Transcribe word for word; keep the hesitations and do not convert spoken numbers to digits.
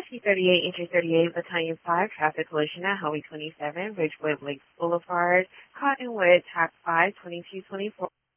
P thirty-eight, entry thirty-eight, Battalion five, traffic collision at Highway twenty-seven, Ridgewood Lakes Boulevard, Cottonwood, Tac five, twenty-two twenty-four.